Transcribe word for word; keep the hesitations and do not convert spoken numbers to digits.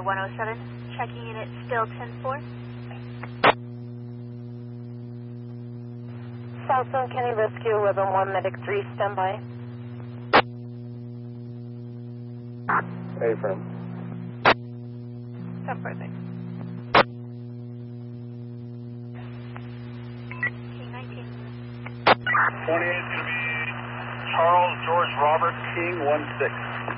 one oh seven, checking unit still ten four. Southland County Rescue eleven one, Medic three, standby. A-frame. ten four six. King nineteen. twenty-eight is going to be Charles George Robert King one six.